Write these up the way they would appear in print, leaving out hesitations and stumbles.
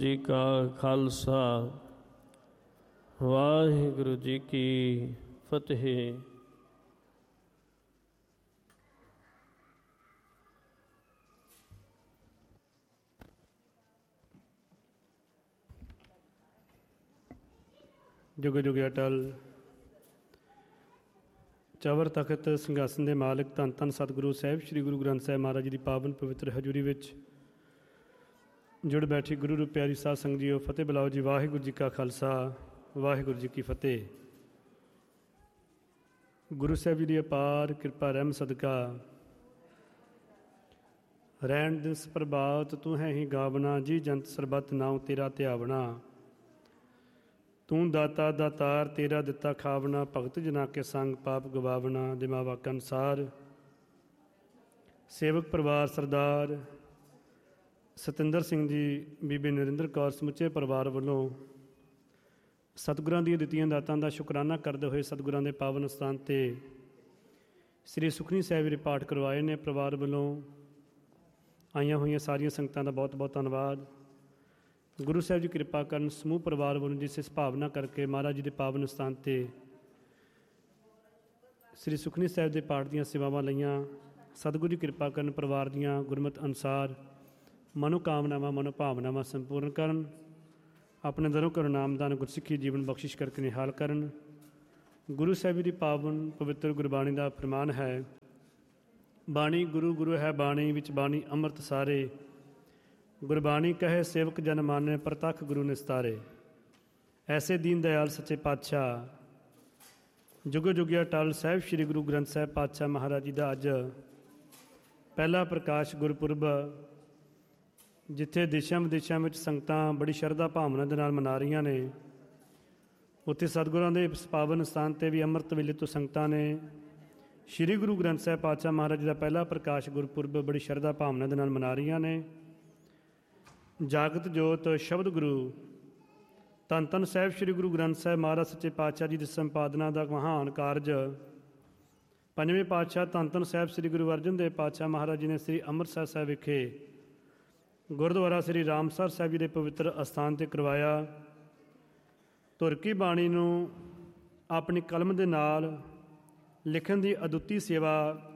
ਜੀ ਕਾ ਖਾਲਸਾ ਵਾਹਿਗੁਰੂ ਜੀ ਕੀ ਫਤਿਹ। ਜੁਗ ਜੁਗ ਅਟਲ ਚਵਰ ਤਖਤ ਸਿੰਘਾਸਨ ਦੇ ਮਾਲਕ ਧੰਨ ਧੰਨ ਸਤਿਗੁਰੂ ਸਾਹਿਬ ਸ੍ਰੀ ਗੁਰੂ ਗ੍ਰੰਥ ਸਾਹਿਬ ਮਹਾਰਾਜ ਜੀ ਦੀ ਪਾਵਨ ਪਵਿੱਤਰ ਹਜ਼ੂਰੀ ਵਿੱਚ ਜੁੜ ਬੈਠੀ ਗੁਰੂ ਰੂਪ ਪਿਆਰੀ ਸਾਧ ਸੰਗਤ ਜੀਓ, ਫਤਿਹ ਬੁਲਾਓ ਜੀ। ਵਾਹਿਗੁਰੂ ਜੀ ਕਾ ਖਾਲਸਾ ਵਾਹਿਗੁਰੂ ਜੀ ਕੀ ਫਤਿਹ। ਗੁਰੂ ਸਾਹਿਬ ਜੀ ਦੀ ਅਪਾਰ ਕਿਰਪਾ ਰਹਿਮ ਸਦਕਾ ਰਹਿਣ ਦਿਸ ਪ੍ਰਭਾਤ ਤੂੰ ਹੈ ਹੀ ਗਾਵਣਾ, ਜੀ ਜੰਤ ਸਰਬਤ ਨਾਉ ਤੇਰਾ ਧਿਆਵਣਾ। ਤੂੰ ਦਾਤਾ ਦਾਤਾਰ ਤੇਰਾ ਦਿੱਤਾ ਖਾਵਣਾ, ਭਗਤ ਜਨਾ ਕੇ ਸੰਗ ਪਾਪ ਗਵਾਵਣਾ। ਦਿਮਾ ਵਾਕ ਅਨੁਸਾਰ ਸੇਵਕ ਪਰਿਵਾਰ ਸਰਦਾਰ ਸਤਿੰਦਰ ਸਿੰਘ ਜੀ, ਬੀਬੀ ਨਰਿੰਦਰ ਕੌਰ, ਸਮੁੱਚੇ ਪਰਿਵਾਰ ਵੱਲੋਂ ਸਤਿਗੁਰਾਂ ਦੀਆਂ ਦਿੱਤੀਆਂ ਦਾਤਾਂ ਦਾ ਸ਼ੁਕਰਾਨਾ ਕਰਦੇ ਹੋਏ ਸਤਿਗੁਰਾਂ ਦੇ ਪਾਵਨ ਸਥਾਨ 'ਤੇ ਸ੍ਰੀ ਸੁਖਮਨੀ ਸਾਹਿਬ ਦੇ ਪਾਠ ਕਰਵਾਏ ਨੇ। ਪਰਿਵਾਰ ਵੱਲੋਂ ਆਈਆਂ ਹੋਈਆਂ ਸਾਰੀਆਂ ਸੰਗਤਾਂ ਦਾ ਬਹੁਤ ਬਹੁਤ ਧੰਨਵਾਦ। ਗੁਰੂ ਸਾਹਿਬ ਜੀ ਕਿਰਪਾ ਕਰਨ ਸਮੂਹ ਪਰਿਵਾਰ ਵੱਲੋਂ ਜਿਸ ਇਸ ਭਾਵਨਾ ਕਰਕੇ ਮਹਾਰਾਜ ਜੀ ਦੇ ਪਾਵਨ ਸਥਾਨ 'ਤੇ ਸ੍ਰੀ ਸੁਖਮਨੀ ਸਾਹਿਬ ਦੇ ਪਾਠ ਦੀਆਂ ਸੇਵਾਵਾਂ ਲਈਆਂ। ਸਤਿਗੁਰੂ ਜੀ ਕਿਰਪਾ ਕਰਨ ਪਰਿਵਾਰ ਦੀਆਂ ਗੁਰਮਤਿ ਅਨੁਸਾਰ ਮਨੋਕਾਮਨਾਵਾਂ ਮਨੋਭਾਵਨਾਵਾਂ ਸੰਪੂਰਨ ਕਰਨ, ਆਪਣੇ ਦਰੋਂ ਕਰੋ ਨਾਮਦਾਨ ਗੁਰਸਿੱਖੀ ਜੀਵਨ ਬਖਸ਼ਿਸ਼ ਕਰਕੇ ਨਿਹਾਲ ਕਰਨ। ਗੁਰੂ ਸਾਹਿਬ ਦੀ ਪਾਵਨ ਪਵਿੱਤਰ ਗੁਰਬਾਣੀ ਦਾ ਫਰਮਾਨ ਹੈ, ਬਾਣੀ ਗੁਰੂ ਗੁਰੂ ਹੈ ਬਾਣੀ, ਵਿੱਚ ਬਾਣੀ ਅੰਮ੍ਰਿਤ ਸਾਰੇ। ਗੁਰਬਾਣੀ ਕਹੇ ਸੇਵਕ ਜਨ ਮਾਨੇ, ਪ੍ਰਤੱਖ ਗੁਰੂ ਨਿਸਤਾਰੇ। ਐਸੇ ਦੀਨ ਦਇਆਲ ਸੱਚੇ ਪਾਤਸ਼ਾਹ ਜੁਗ ਜੁਗਿਆ ਅਟਲ ਸਾਹਿਬ ਸ੍ਰੀ ਗੁਰੂ ਗ੍ਰੰਥ ਸਾਹਿਬ ਪਾਤਸ਼ਾਹ ਮਹਾਰਾਜ ਜੀ ਦਾ ਅੱਜ ਪਹਿਲਾ ਪ੍ਰਕਾਸ਼ ਗੁਰਪੁਰਬ, ਜਿੱਥੇ ਦੇਸ਼ਾਂ ਵਿਦੇਸ਼ਾਂ ਵਿੱਚ ਸੰਗਤਾਂ ਬੜੀ ਸ਼ਰਧਾ ਭਾਵਨਾ ਦੇ ਨਾਲ ਮਨਾ ਰਹੀਆਂ ਨੇ, ਉੱਥੇ ਸਤਿਗੁਰਾਂ ਦੇ ਇਸ ਪਾਵਨ ਸਥਾਨ 'ਤੇ ਵੀ ਅੰਮ੍ਰਿਤ ਵੇਲੇ ਤੋਂ ਸੰਗਤਾਂ ਨੇ ਸ੍ਰੀ ਗੁਰੂ ਗ੍ਰੰਥ ਸਾਹਿਬ ਪਾਤਸ਼ਾਹ ਮਹਾਰਾਜ ਜੀ ਦਾ ਪਹਿਲਾ ਪ੍ਰਕਾਸ਼ ਗੁਰਪੁਰਬ ਬੜੀ ਸ਼ਰਧਾ ਭਾਵਨਾ ਦੇ ਨਾਲ ਮਨਾ ਰਹੀਆਂ ਨੇ। ਜਾਗਤ ਜੋਤ ਸ਼ਬਦ ਗੁਰੂ ਧੰਨ ਧੰਨ ਸਾਹਿਬ ਸ੍ਰੀ ਗੁਰੂ ਗ੍ਰੰਥ ਸਾਹਿਬ ਮਹਾਰਾਜ ਸੱਚੇ ਪਾਤਸ਼ਾਹ ਜੀ ਦੀ ਸੰਪਾਦਨਾ ਦਾ ਮਹਾਨ ਕਾਰਜ ਪੰਜਵੇਂ ਪਾਤਸ਼ਾਹ ਧੰਨ ਧੰਨ ਸਾਹਿਬ ਸ੍ਰੀ ਗੁਰੂ ਅਰਜਨ ਦੇਵ ਪਾਤਸ਼ਾਹ ਮਹਾਰਾਜ ਜੀ ਨੇ ਸ੍ਰੀ ਅੰਮ੍ਰਿਤਸਰ ਸਾਹਿਬ ਵਿਖੇ ਗੁਰਦੁਆਰਾ ਸ੍ਰੀ ਰਾਮਸਰ ਸਾਹਿਬ ਜੀ ਦੇ ਪਵਿੱਤਰ ਅਸਥਾਨ 'ਤੇ ਕਰਵਾਇਆ। ਧੁਰ ਕੀ ਬਾਣੀ ਨੂੰ ਆਪਣੀ ਕਲਮ ਦੇ ਨਾਲ ਲਿਖਣ ਦੀ ਅਦੁੱਤੀ ਸੇਵਾ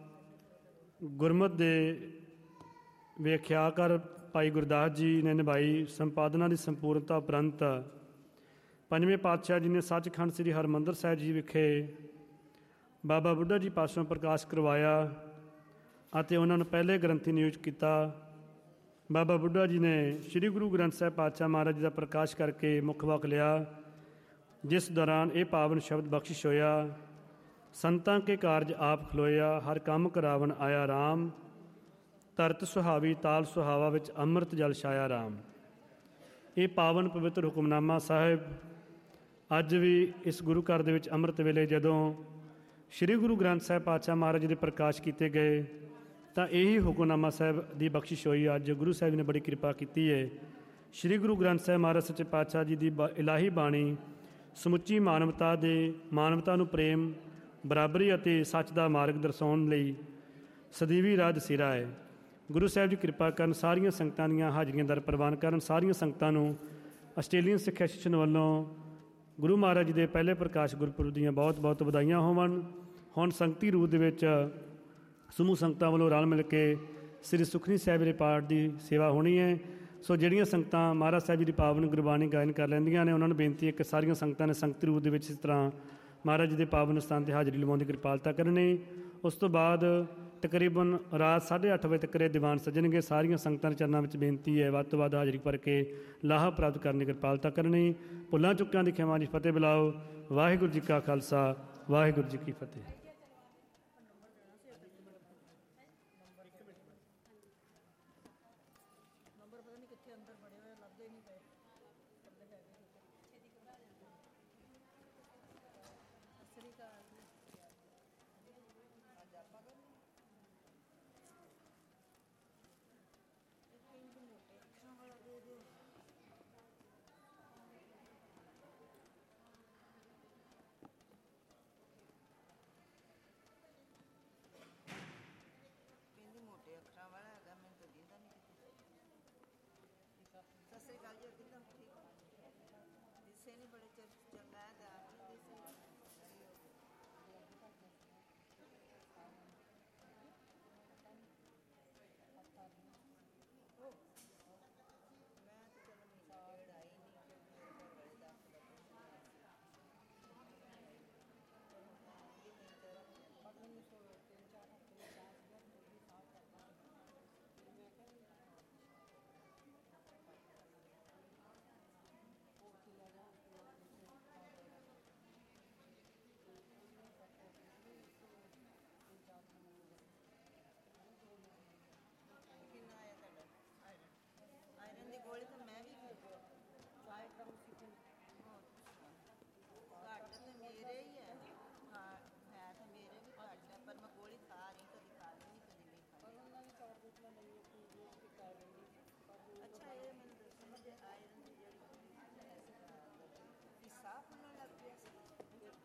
ਗੁਰਮਤਿ ਦੇ ਵਿਆਖਿਆਕਾਰ ਭਾਈ ਗੁਰਦਾਸ ਜੀ ਨੇ ਨਿਭਾਈ। ਸੰਪਾਦਨਾ ਦੀ ਸੰਪੂਰਨਤਾ ਉਪਰੰਤ ਪੰਜਵੇਂ ਪਾਤਸ਼ਾਹ ਜੀ ਨੇ ਸੱਚਖੰਡ ਸ੍ਰੀ ਹਰਿਮੰਦਰ ਸਾਹਿਬ ਜੀ ਵਿਖੇ ਬਾਬਾ ਬੁੱਢਾ ਜੀ ਪਾਸੋਂ ਪ੍ਰਕਾਸ਼ ਕਰਵਾਇਆ ਅਤੇ ਉਹਨਾਂ ਨੂੰ ਪਹਿਲੇ ਗ੍ਰੰਥੀ ਨਿਯੁਕਤ ਕੀਤਾ। ਬਾਬਾ ਬੁੱਢਾ ਜੀ ਨੇ ਸ੍ਰੀ ਗੁਰੂ ਗ੍ਰੰਥ ਸਾਹਿਬ ਪਾਤਸ਼ਾਹ ਮਹਾਰਾਜ ਜੀ ਦਾ ਪ੍ਰਕਾਸ਼ ਕਰਕੇ ਮੁੱਖ ਵਾਕ ਲਿਆ, ਜਿਸ ਦੌਰਾਨ ਇਹ ਪਾਵਨ ਸ਼ਬਦ ਬਖਸ਼ਿਸ਼ ਹੋਇਆ, ਸੰਤਾਂ ਕੇ ਕਾਰਜ ਆਪ ਖਲੋਇਆ, ਹਰ ਕੰਮ ਕਰਾਵਣ ਆਇਆ ਰਾਮ, ਧਰਤ ਸੁਹਾਵੀ ਤਾਲ ਸੁਹਾਵਾ, ਵਿੱਚ ਅੰਮ੍ਰਿਤ ਜਲ ਛਾਇਆ ਰਾਮ। ਇਹ ਪਾਵਨ ਪਵਿੱਤਰ ਹੁਕਮਨਾਮਾ ਸਾਹਿਬ ਅੱਜ ਵੀ ਇਸ ਗੁਰੂ ਘਰ ਦੇ ਵਿੱਚ ਅੰਮ੍ਰਿਤ ਵੇਲੇ ਜਦੋਂ ਸ੍ਰੀ ਗੁਰੂ ਗ੍ਰੰਥ ਸਾਹਿਬ ਪਾਤਸ਼ਾਹ ਮਹਾਰਾਜ ਜੀ ਦੇ ਪ੍ਰਕਾਸ਼ ਕੀਤੇ ਗਏ ਤਾਂ ਇਹੀ ਹੁਕਮਨਾਮਾ ਸਾਹਿਬ ਦੀ ਬਖਸ਼ਿਸ਼ ਹੋਈ। ਅੱਜ ਗੁਰੂ ਸਾਹਿਬ ਨੇ ਬੜੀ ਕਿਰਪਾ ਕੀਤੀ ਹੈ। ਸ੍ਰੀ ਗੁਰੂ ਗ੍ਰੰਥ ਸਾਹਿਬ ਮਹਾਰਾਜ ਸੱਚੇ ਪਾਤਸ਼ਾਹ ਜੀ ਦੀ ਇਲਾਹੀ ਬਾਣੀ ਸਮੁੱਚੀ ਮਾਨਵਤਾ ਨੂੰ ਪ੍ਰੇਮ, ਬਰਾਬਰੀ ਅਤੇ ਸੱਚ ਦਾ ਮਾਰਗ ਦਰਸਾਉਣ ਲਈ ਸਦੀਵੀ ਰਾਹ ਦਸੇਰਾ ਹੈ। ਗੁਰੂ ਸਾਹਿਬ ਜੀ ਕਿਰਪਾ ਕਰਨ, ਸਾਰੀਆਂ ਸੰਗਤਾਂ ਦੀਆਂ ਹਾਜ਼ਰੀਆਂ ਦਰ ਪ੍ਰਵਾਨ ਕਰਨ। ਸਾਰੀਆਂ ਸੰਗਤਾਂ ਨੂੰ ਆਸਟ੍ਰੇਲੀਅਨ ਸਿੱਖ ਐਸੋਸੀਏਸ਼ਨ ਵੱਲੋਂ ਗੁਰੂ ਮਹਾਰਾਜ ਜੀ ਦੇ ਪਹਿਲੇ ਪ੍ਰਕਾਸ਼ ਗੁਰਪੁਰਬ ਦੀਆਂ ਬਹੁਤ ਬਹੁਤ ਵਧਾਈਆਂ ਹੋਵਣ। ਹੁਣ ਸੰਗਤੀ ਰੂਪ ਦੇ ਵਿੱਚ ਸਮੂਹ ਸੰਗਤਾਂ ਵੱਲੋਂ ਰਲ ਮਿਲ ਕੇ ਸ੍ਰੀ ਸੁਖਮਨੀ ਸਾਹਿਬ ਦੇ ਪਾਠ ਦੀ ਸੇਵਾ ਹੋਣੀ ਹੈ। ਸੋ ਜਿਹੜੀਆਂ ਸੰਗਤਾਂ ਮਹਾਰਾਜ ਸਾਹਿਬ ਜੀ ਦੀ ਪਾਵਨ ਗੁਰਬਾਣੀ ਗਾਇਨ ਕਰ ਲੈਂਦੀਆਂ ਨੇ, ਉਹਨਾਂ ਨੂੰ ਬੇਨਤੀ ਹੈ ਕਿ ਸਾਰੀਆਂ ਸੰਗਤਾਂ ਨੇ ਸੰਗਤੀ ਰੂਪ ਦੇ ਵਿੱਚ ਇਸ ਤਰ੍ਹਾਂ ਮਹਾਰਾਜ ਜੀ ਦੇ ਪਾਵਨ ਸਥਾਨ 'ਤੇ ਹਾਜ਼ਰੀ ਲਵਾਉਣ ਦੀ ਕਿਰਪਾਲਤਾ ਕਰਨੀ। ਉਸ ਤੋਂ ਬਾਅਦ ਤਕਰੀਬਨ ਰਾਤ 8:30 ਵਜੇ ਤੱਕ ਇਹ ਦੀਵਾਨ ਸੱਜਣਗੇ। ਸਾਰੀਆਂ ਸੰਗਤਾਂ ਦੇ ਚਰਨਾਂ ਵਿੱਚ ਬੇਨਤੀ ਹੈ ਵੱਧ ਤੋਂ ਵੱਧ ਹਾਜ਼ਰੀ ਭਰ ਕੇ ਲਾਹਾ ਪ੍ਰਾਪਤ ਕਰਨ ਦੀ ਕਿਰਪਾਲਤਾ ਕਰਨੀ। ਭੁੱਲਾਂ ਚੁੱਕਾਂ ਦੀ ਖਿਮਾ ਦੀ ਫਤਿਹ ਬੁਲਾਓ। ਵਾਹਿਗੁਰੂ ਜੀ ਕਾ ਖਾਲਸਾ ਵਾਹਿਗੁਰੂ ਜੀ ਕੀ ਫਤਿਹ।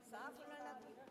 ਸਾਹ ਸੁਣਨ ਲੱਗ ਪਈ।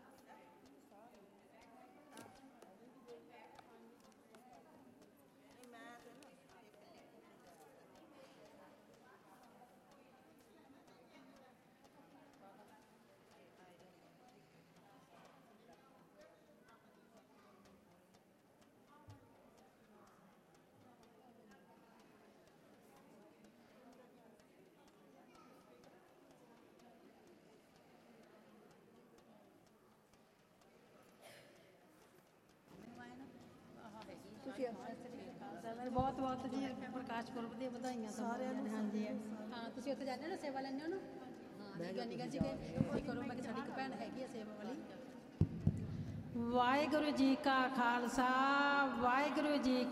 ਬਹੁਤ ਬਹੁਤ ਜੀ ਪ੍ਰਕਾਸ਼ ਪੁਰਬ ਦੀਆਂ ਵਧਾਈਆਂ ਸਾਰਿਆਂ ਨੂੰ। ਹਾਂਜੀ ਹਾਂ, ਤੁਸੀਂ ਉੱਥੇ ਜਾਂਦੇ ਹੋ ਨਾ, ਸੇਵਾ ਲੈਂਦੇ ਹੋ ਨਾ। ਹਾਂ, ਨਿੱਘਾ ਜੀ ਕੇ ਕੀ ਕਰੋ, ਮੈਂ ਕਿ ਸਾਡੀ ਇੱਕ ਭੈਣ ਹੈਗੀ ਆ ਸੇਵਾ ਵਾਲੀ। ਵਾਹਿਗੁਰੂ ਜੀ ਕਾ ਖਾਲਸਾ, ਵਾਹਿਗੁਰੂ ਜੀ